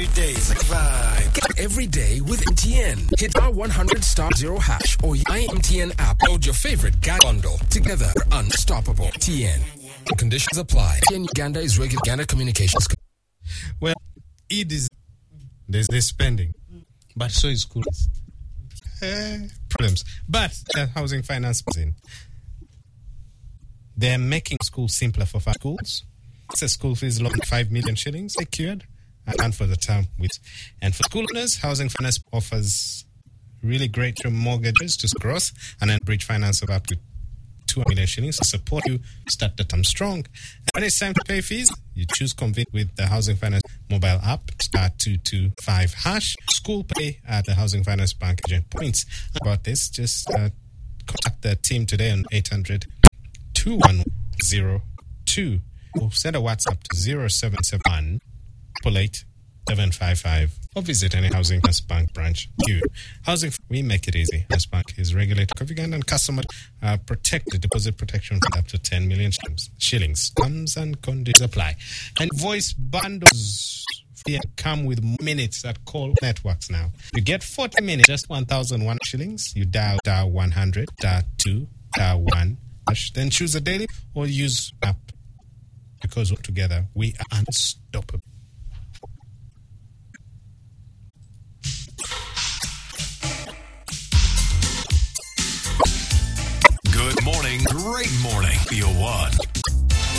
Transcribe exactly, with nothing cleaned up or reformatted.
every day is a vibe. Get every day with M T N. Hit our one hundred star zero hash or I M T N app. Load your favorite G A bundle. Together, unstoppable. T N. Conditions apply. T N Uganda is regular Uganda Communications. Well, it is there's there's spending, but so is schools. Uh, problems, but uh, housing finance in. They're making school simpler for five schools. It's a school fees loan five million shillings secured and for the term with. And for school owners, housing finance offers really great term mortgages to growth and then bridge finance of up to two million shillings to support you start the term strong. And when it's time to pay fees, you choose Convene with the Housing Finance mobile app, star two two five hash. School pay at the Housing Finance Bank agent points. About this, just uh, contact the team today on eight hundred, two one zero two or send a WhatsApp to zero seven seven one, eight eight seven five five or visit any Housing Finance Bank branch. You. Housing, we make it easy. Finance Bank is regulated of Uganda and customer uh, protected deposit protection for up to ten million shillings. Terms and conditions apply. And voice bundles come with minutes at call networks now. You get forty minutes, just one thousand one shillings. You dial dial one hundred, dial two, dial one, then choose a daily or use app. Because together we are unstoppable. Good morning, great morning. Your one